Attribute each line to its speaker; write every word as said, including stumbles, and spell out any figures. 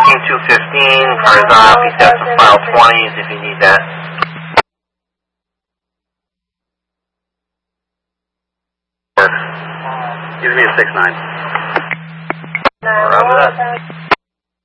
Speaker 1: fourteen two fifteen, car's off, he's got some file twenties if you need that. Gives me a six nine. We're on to that.